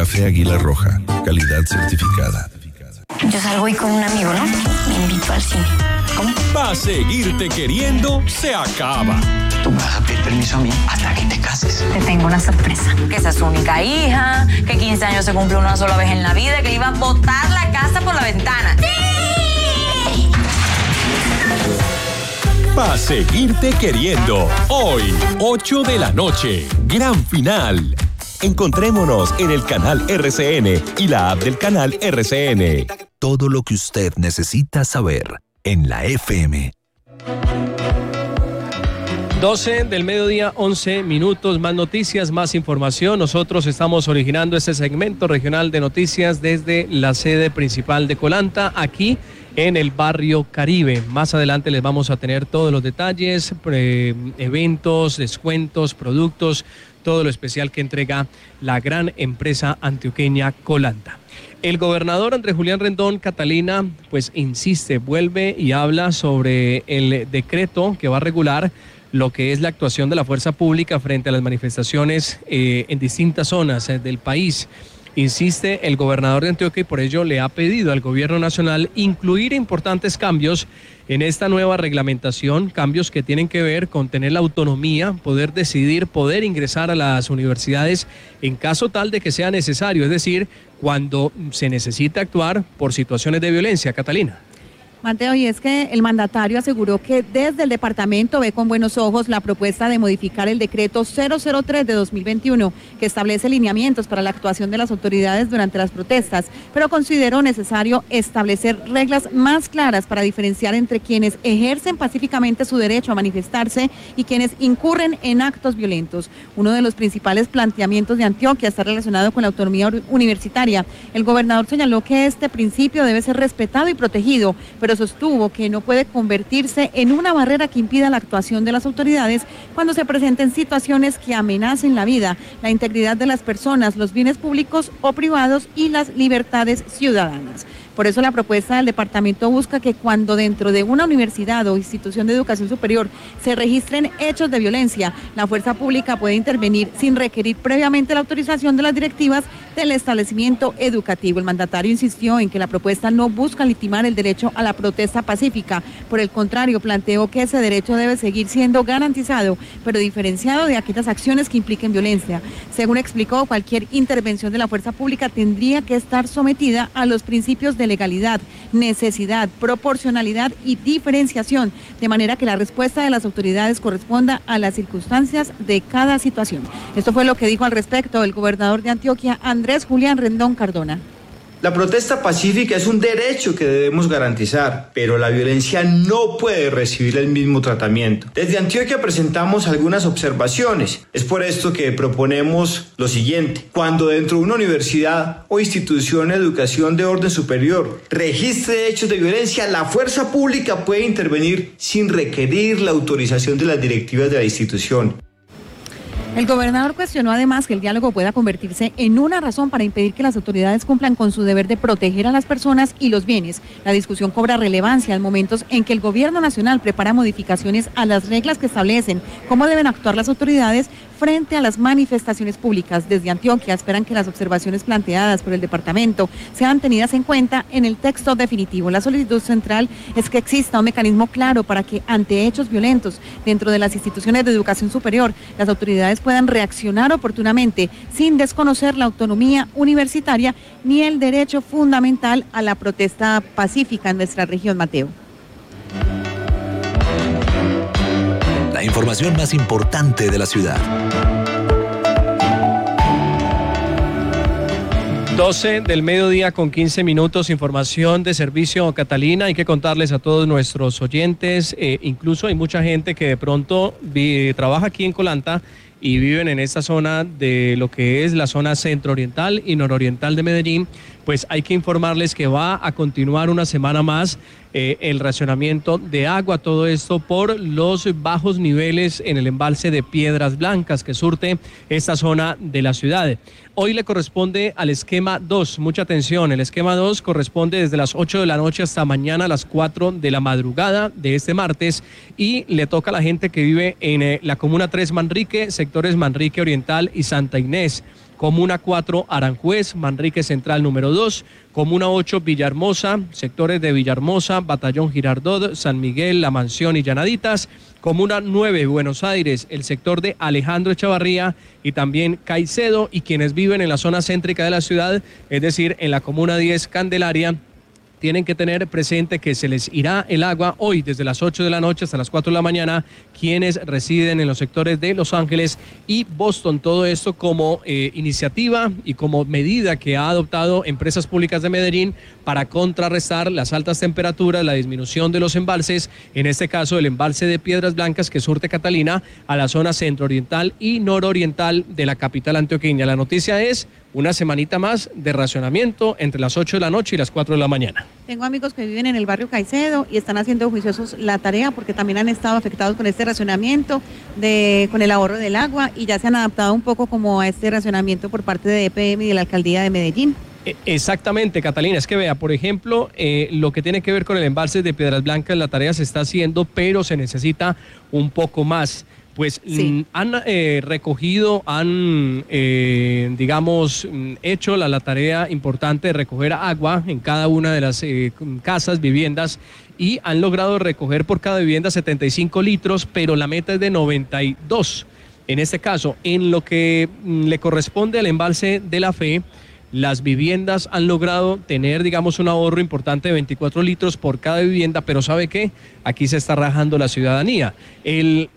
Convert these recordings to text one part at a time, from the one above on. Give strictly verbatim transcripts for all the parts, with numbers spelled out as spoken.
Café Águila Roja, calidad certificada. Yo salgo hoy con un amigo, ¿no? Me invito al cine. ¿Cómo? Pa' seguirte queriendo, se acaba. Tú me vas a pedir permiso a mí hasta que te cases. Te tengo una sorpresa. Que esa es su única hija, que quince años se cumple una sola vez en la vida, que iba a botar la casa por la ventana. ¡Sí! Pa' seguirte queriendo. Hoy, ocho de la noche. Gran final. Encontrémonos en el canal R C N y la app del canal R C N. Todo lo que usted necesita saber en la F M. doce del mediodía, once minutos, más noticias, más información. Nosotros estamos originando este segmento regional de noticias desde la sede principal de Colanta, aquí en el barrio Caribe. Más adelante les vamos a tener todos los detalles, eh, eventos, descuentos, productos, todo lo especial que entrega la gran empresa antioqueña Colanta. El gobernador Andrés Julián Rendón, Catalina, pues insiste, vuelve y habla sobre el decreto que va a regular lo que es la actuación de la fuerza pública frente a las manifestaciones eh, en distintas zonas eh, del país. Insiste el gobernador de Antioquia y por ello le ha pedido al gobierno nacional incluir importantes cambios en esta nueva reglamentación, cambios que tienen que ver con tener la autonomía, poder decidir, poder ingresar a las universidades en caso tal de que sea necesario, es decir, cuando se necesita actuar por situaciones de violencia. Catalina. Mateo, y es que el mandatario aseguró que desde el departamento ve con buenos ojos la propuesta de modificar el decreto cero cero tres de dos mil veintiuno, que establece lineamientos para la actuación de las autoridades durante las protestas, pero consideró necesario establecer reglas más claras para diferenciar entre quienes ejercen pacíficamente su derecho a manifestarse y quienes incurren en actos violentos. Uno de los principales planteamientos de Antioquia está relacionado con la autonomía universitaria. El gobernador señaló que este principio debe ser respetado y protegido, pero sostuvo que no puede convertirse en una barrera que impida la actuación de las autoridades cuando se presenten situaciones que amenacen la vida, la integridad de las personas, los bienes públicos o privados y las libertades ciudadanas. Por eso la propuesta del departamento busca que cuando dentro de una universidad o institución de educación superior se registren hechos de violencia, la fuerza pública puede intervenir sin requerir previamente la autorización de las directivas del establecimiento educativo. El mandatario insistió en que la propuesta no busca legitimar el derecho a la protesta pacífica. Por el contrario, planteó que ese derecho debe seguir siendo garantizado, pero diferenciado de aquellas acciones que impliquen violencia. Según explicó, cualquier intervención de la fuerza pública tendría que estar sometida a los principios de legalidad, necesidad, proporcionalidad y diferenciación, de manera que la respuesta de las autoridades corresponda a las circunstancias de cada situación. Esto fue lo que dijo al respecto el gobernador de Antioquia, Andrés Julián Rendón Cardona. La protesta pacífica es un derecho que debemos garantizar, pero la violencia no puede recibir el mismo tratamiento. Desde Antioquia presentamos algunas observaciones. Es por esto que proponemos lo siguiente. Cuando dentro de una universidad o institución de educación de orden superior registre hechos de violencia, la fuerza pública puede intervenir sin requerir la autorización de las directivas de la institución. El gobernador cuestionó además que el diálogo pueda convertirse en una razón para impedir que las autoridades cumplan con su deber de proteger a las personas y los bienes. La discusión cobra relevancia en momentos en que el gobierno nacional prepara modificaciones a las reglas que establecen cómo deben actuar las autoridades frente a las manifestaciones públicas. Desde Antioquia esperan que las observaciones planteadas por el departamento sean tenidas en cuenta en el texto definitivo. La solicitud central es que exista un mecanismo claro para que ante hechos violentos dentro de las instituciones de educación superior, las autoridades puedan reaccionar oportunamente sin desconocer la autonomía universitaria ni el derecho fundamental a la protesta pacífica en nuestra región, Mateo. La información más importante de la ciudad. doce del mediodía con quince minutos, información de servicio Catalina. Hay que contarles a todos nuestros oyentes, eh, incluso hay mucha gente que de pronto vi, trabaja aquí en Colanta y viven en esta zona de lo que es la zona centro-oriental y nororiental de Medellín. Pues hay que informarles que va a continuar una semana más eh, el racionamiento de agua, todo esto por los bajos niveles en el embalse de Piedras Blancas que surte esta zona de la ciudad. Hoy le corresponde al esquema dos, mucha atención, el esquema dos corresponde desde las ocho de la noche hasta mañana a las cuatro de la madrugada de este martes y le toca a la gente que vive en eh, la comuna tres Manrique, sectores Manrique Oriental y Santa Inés. Comuna cuatro, Aranjuez, Manrique Central número dos, Comuna ocho, Villahermosa, sectores de Villahermosa, Batallón Girardot, San Miguel, La Mansión y Llanaditas, Comuna nueve, Buenos Aires, el sector de Alejandro Echavarría y también Caicedo, y quienes viven en la zona céntrica de la ciudad, es decir, en la Comuna diez, Candelaria, tienen que tener presente que se les irá el agua hoy desde las ocho de la noche hasta las cuatro de la mañana, quienes residen en los sectores de Los Ángeles y Boston. Todo esto como eh, iniciativa y como medida que ha adoptado Empresas Públicas de Medellín para contrarrestar las altas temperaturas, la disminución de los embalses, en este caso el embalse de Piedras Blancas que surte Catalina a la zona centro-oriental y nororiental de la capital antioqueña. La noticia es una semanita más de racionamiento entre las ocho de la noche y las cuatro de la mañana. Tengo amigos que viven en el barrio Caicedo y están haciendo juiciosos la tarea porque también han estado afectados con este racionamiento, de, con el ahorro del agua, y ya se han adaptado un poco como a este racionamiento por parte de E P M y de la Alcaldía de Medellín. Exactamente, Catalina, es que vea, por ejemplo, eh, lo que tiene que ver con el embalse de Piedras Blancas, la tarea se está haciendo, pero se necesita un poco más. Pues sí. han eh, recogido, han, eh, digamos, hecho la, la tarea importante de recoger agua en cada una de las eh, casas, viviendas, y han logrado recoger por cada vivienda setenta y cinco litros, pero la meta es de noventa y dos. En este caso, en lo que le corresponde al embalse de la Fe, las viviendas han logrado tener, digamos, un ahorro importante de veinticuatro litros por cada vivienda, pero ¿sabe qué? Aquí se está rajando la ciudadanía. El,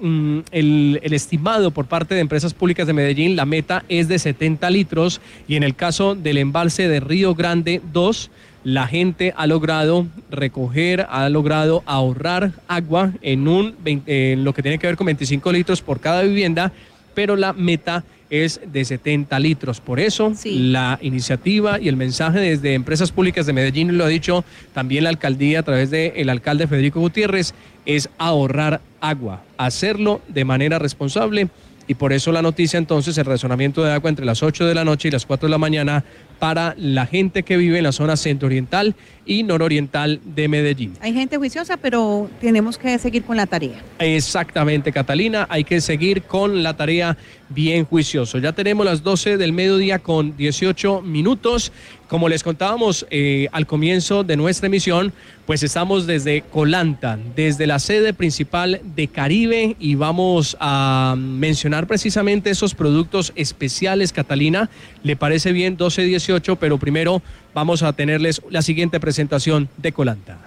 el, el estimado por parte de Empresas Públicas de Medellín, la meta es de setenta litros, y en el caso del embalse de Río Grande dos, la gente ha logrado recoger, ha logrado ahorrar agua en, un, en lo que tiene que ver con veinticinco litros por cada vivienda, pero la meta es de setenta litros. Por eso, sí, la iniciativa y el mensaje desde Empresas Públicas de Medellín, lo ha dicho también la alcaldía a través del alcalde Federico Gutiérrez, es ahorrar agua, hacerlo de manera responsable, y por eso la noticia entonces, el racionamiento de agua entre las ocho de la noche y las cuatro de la mañana para la gente que vive en la zona centro-oriental y nororiental de Medellín. Hay gente juiciosa, pero tenemos que seguir con la tarea. Exactamente, Catalina, hay que seguir con la tarea bien juicioso. Ya tenemos las doce del mediodía con dieciocho minutos. Como les contábamos eh, al comienzo de nuestra emisión, pues estamos desde Colanta, desde la sede principal de Caribe, y vamos a mencionar precisamente esos productos especiales, Catalina. ¿Le parece bien? doce dieciocho, pero primero vamos a tenerles la siguiente presentación de Colanta.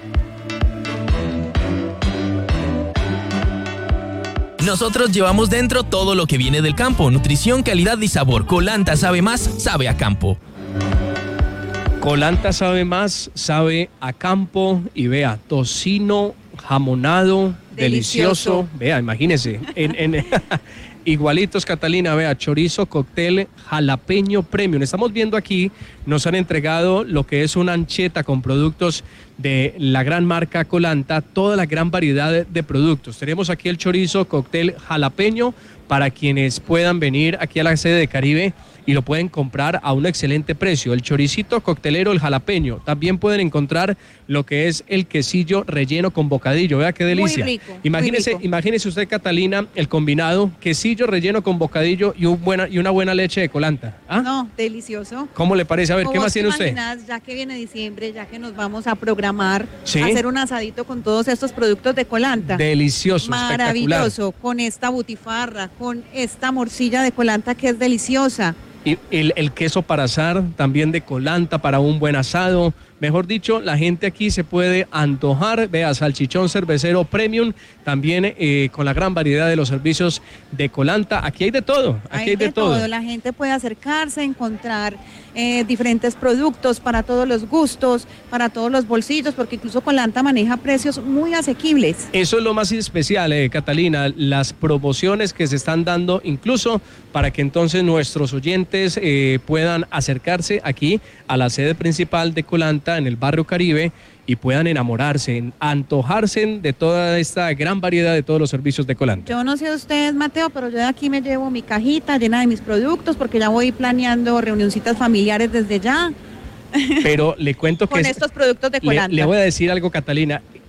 Nosotros llevamos dentro todo lo que viene del campo: nutrición, calidad y sabor. Colanta sabe más, sabe a campo. Colanta sabe más, sabe a campo, y vea, tocino jamonado, delicioso. delicioso. Vea, imagínese, en, en igualitos, Catalina, vea, chorizo cóctel jalapeño premium. Estamos viendo aquí, nos han entregado lo que es una ancheta con productos de la gran marca Colanta, toda la gran variedad de, de productos. Tenemos aquí el chorizo cóctel jalapeño para quienes puedan venir aquí a la sede de Caribe y lo pueden comprar a un excelente precio. El choricito coctelero, el jalapeño. También pueden encontrar lo que es el quesillo relleno con bocadillo. Vea qué delicia. Muy rico, imagínese, muy rico. Imagínese usted, Catalina, el combinado quesillo relleno con bocadillo y, un buena, y una buena leche de Colanta. ¿Ah? No, delicioso. ¿Cómo le parece? A ver, ¿qué más tiene usted? Ya que viene diciembre, ya que nos vamos a programar, ¿sí?, a hacer un asadito con todos estos productos de Colanta. Delicioso, maravilloso, con esta butifarra, con esta morcilla de Colanta que es deliciosa. Y el, el queso para asar, también de Colanta, para un buen asado. Mejor dicho, la gente aquí se puede antojar. Vea, salchichón cervecero premium, también eh, con la gran variedad de los servicios de Colanta. Aquí hay de todo, aquí hay, hay de, de todo. todo. La gente puede acercarse, encontrar eh, diferentes productos para todos los gustos, para todos los bolsillos, porque incluso Colanta maneja precios muy asequibles. Eso es lo más especial, eh, Catalina, las promociones que se están dando, incluso para que entonces nuestros oyentes eh, puedan acercarse aquí a la sede principal de Colanta en el barrio Caribe y puedan enamorarse, antojarse de toda esta gran variedad de todos los servicios de Colanta. Yo no sé ustedes, Mateo, pero yo de aquí me llevo mi cajita llena de mis productos porque ya voy planeando reunioncitas familiares desde ya. Pero le cuento que... Con es, estos productos de Colanta. Le, le voy a decir algo, Catalina.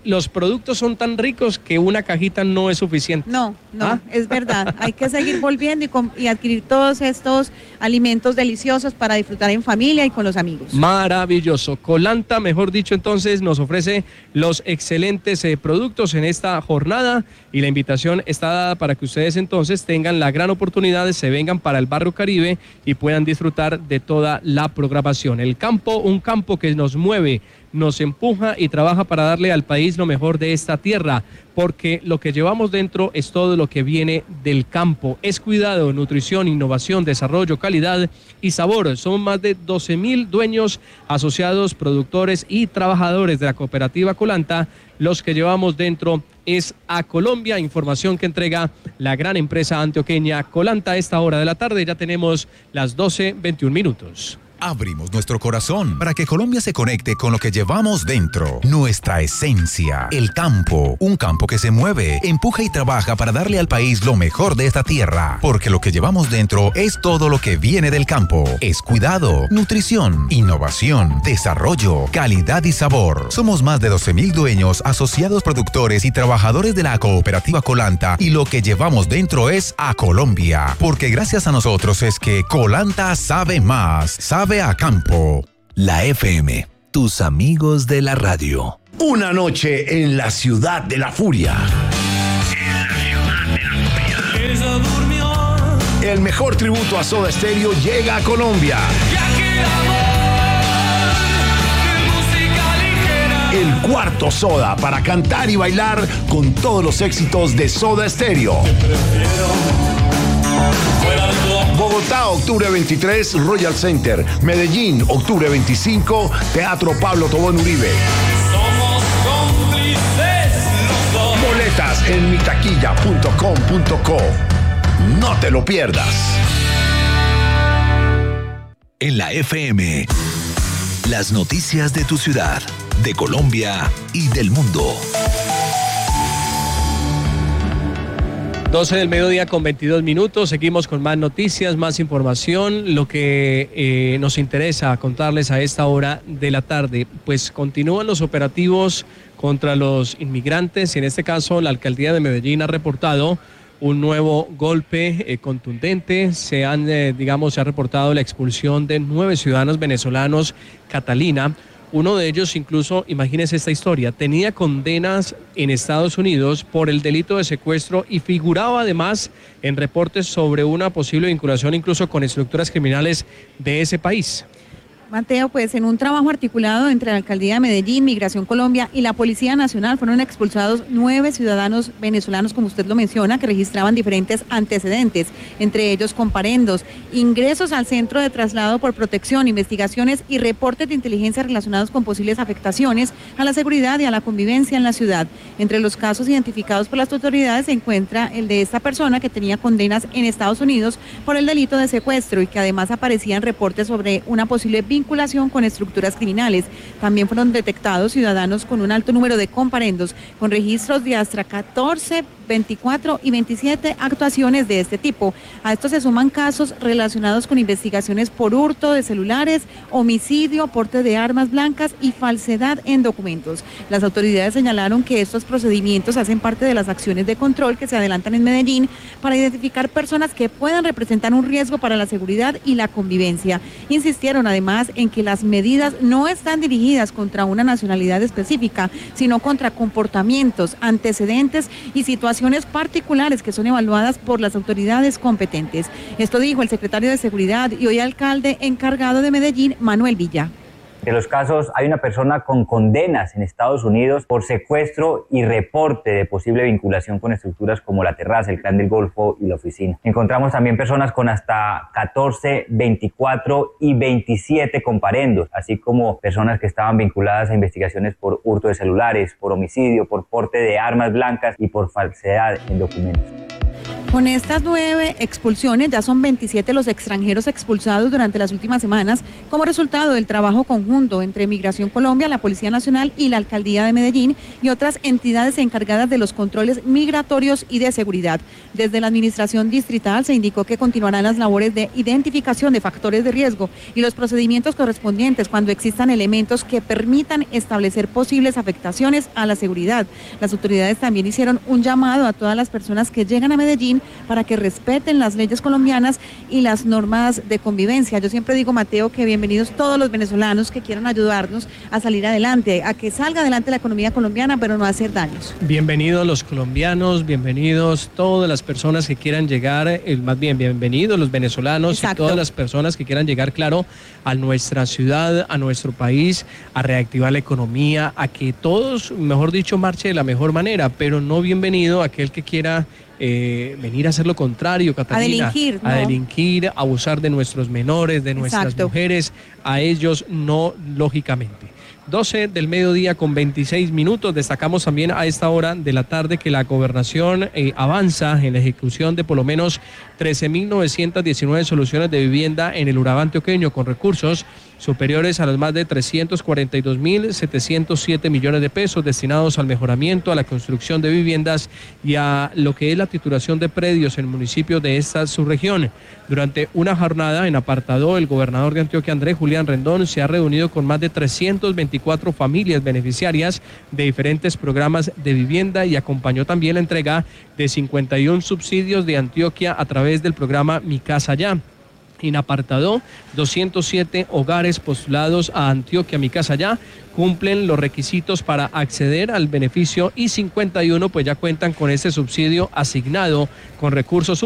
los productos son tan ricos que una cajita no es suficiente. No, no, ¿Ah? es verdad. Hay que seguir volviendo y, com- y adquirir todos estos alimentos deliciosos para disfrutar en familia y con los amigos. Maravilloso. Colanta, mejor dicho, entonces nos ofrece los excelentes eh, productos en esta jornada y la invitación está dada para que ustedes entonces tengan la gran oportunidad de se vengan para el Barrio Caribe y puedan disfrutar de toda la programación. El campo, un campo que nos mueve, nos empuja y trabaja para darle al país lo mejor de esta tierra, porque lo que llevamos dentro es todo lo que viene del campo. Es cuidado, nutrición, innovación, desarrollo, calidad y sabor. Son más de doce mil dueños, asociados, productores y trabajadores de la cooperativa Colanta. Los que llevamos dentro es a Colombia, información que entrega la gran empresa antioqueña Colanta a esta hora de la tarde. Ya tenemos las doce veintiún minutos. Abrimos nuestro corazón para que Colombia se conecte con lo que llevamos dentro, nuestra esencia, el campo, un campo que se mueve, empuja y trabaja para darle al país lo mejor de esta tierra, porque lo que llevamos dentro es todo lo que viene del campo, es cuidado, nutrición, innovación, desarrollo, calidad y sabor. Somos más de doce mil dueños, asociados, productores y trabajadores de la cooperativa Colanta y lo que llevamos dentro es a Colombia, porque gracias a nosotros es que Colanta sabe más, sabe a campo. La F M, tus amigos de la radio. Una noche en la ciudad de la furia. El mejor tributo a Soda Stereo llega a Colombia. El cuarto Soda para cantar y bailar con todos los éxitos de Soda Stereo. Bogotá, octubre veintitrés, Royal Center. Medellín, octubre veinticinco, Teatro Pablo Tobón Uribe. Somos cómplices los dos. Boletas en mitaquilla punto com punto co. No te lo pierdas. En la F M, las noticias de tu ciudad, de Colombia y del mundo. doce del mediodía con veintidós minutos, seguimos con más noticias, más información. Lo que eh, nos interesa contarles a esta hora de la tarde, pues continúan los operativos contra los inmigrantes y en este caso la alcaldía de Medellín ha reportado un nuevo golpe eh, contundente. Se han, eh, digamos, se ha reportado la expulsión de nueve ciudadanos venezolanos Catalina. Uno de ellos incluso, imagínense esta historia, tenía condenas en Estados Unidos por el delito de secuestro y figuraba además en reportes sobre una posible vinculación incluso con estructuras criminales de ese país. Mateo, pues en un trabajo articulado entre la Alcaldía de Medellín, Migración Colombia y la Policía Nacional fueron expulsados nueve ciudadanos venezolanos, como usted lo menciona, que registraban diferentes antecedentes, entre ellos comparendos, ingresos al centro de traslado por protección, investigaciones y reportes de inteligencia relacionados con posibles afectaciones a la seguridad y a la convivencia en la ciudad. Entre los casos identificados por las autoridades se encuentra el de esta persona que tenía condenas en Estados Unidos por el delito de secuestro y que además aparecía en reportes sobre una posible vinculación con estructuras criminales. También fueron detectados ciudadanos con un alto número de comparendos, con registros de hasta catorce, veinticuatro y veintisiete actuaciones de este tipo. A esto se suman casos relacionados con investigaciones por hurto de celulares, homicidio, porte de armas blancas y falsedad en documentos. Las autoridades señalaron que estos procedimientos hacen parte de las acciones de control que se adelantan en Medellín para identificar personas que puedan representar un riesgo para la seguridad y la convivencia. Insistieron además en que las medidas no están dirigidas contra una nacionalidad específica, sino contra comportamientos, antecedentes y situaciones particulares que son evaluadas por las autoridades competentes. Esto dijo el secretario de Seguridad y hoy alcalde encargado de Medellín, Manuel Villa. En los casos hay una persona con condenas en Estados Unidos por secuestro y reporte de posible vinculación con estructuras como la Terraza, el Clan del Golfo y la Oficina. Encontramos también personas con hasta catorce, veinticuatro y veintisiete comparendos, así como personas que estaban vinculadas a investigaciones por hurto de celulares, por homicidio, por porte de armas blancas y por falsedad en documentos. Con estas nueve expulsiones ya son veintisiete los extranjeros expulsados durante las últimas semanas como resultado del trabajo conjunto entre Migración Colombia, la Policía Nacional y la Alcaldía de Medellín y otras entidades encargadas de los controles migratorios y de seguridad. Desde la Administración Distrital se indicó que continuarán las labores de identificación de factores de riesgo y los procedimientos correspondientes cuando existan elementos que permitan establecer posibles afectaciones a la seguridad. Las autoridades también hicieron un llamado a todas las personas que llegan a Medellín para que respeten las leyes colombianas y las normas de convivencia. Yo siempre digo, Mateo, que bienvenidos todos los venezolanos que quieran ayudarnos a salir adelante, a que salga adelante la economía colombiana, pero no a hacer daños. Bienvenidos los colombianos, bienvenidos todas las personas que quieran llegar, eh, más bien bienvenidos los venezolanos. Exacto. Y todas las personas que quieran llegar, claro, a nuestra ciudad, a nuestro país, a reactivar la economía, a que todos, mejor dicho, marche de la mejor manera, pero no bienvenido aquel que quiera Eh, venir a hacer lo contrario, Catalina. A delinquir, ¿no? A delinquir, a abusar de nuestros menores, de nuestras Exacto. mujeres, a ellos no, lógicamente. doce del mediodía con veintiséis minutos. Destacamos también a esta hora de la tarde que la gobernación eh, avanza en la ejecución de por lo menos trece mil novecientas diecinueve soluciones de vivienda en el Urabá antioqueño con recursos superiores a los más de trescientos cuarenta y dos mil setecientos siete millones de pesos destinados al mejoramiento, a la construcción de viviendas y a lo que es la titulación de predios en municipios de esta subregión. Durante una jornada en Apartadó, el gobernador de Antioquia, Andrés Julián Rendón, se ha reunido con más de trescientas veinticuatro familias beneficiarias de diferentes programas de vivienda y acompañó también la entrega de cincuenta y uno subsidios de Antioquia a través del programa Mi Casa Ya. En Apartadó, doscientos siete hogares postulados a Antioquia Mi Casa Ya cumplen los requisitos para acceder al beneficio y cincuenta y uno pues ya cuentan con ese subsidio asignado con recursos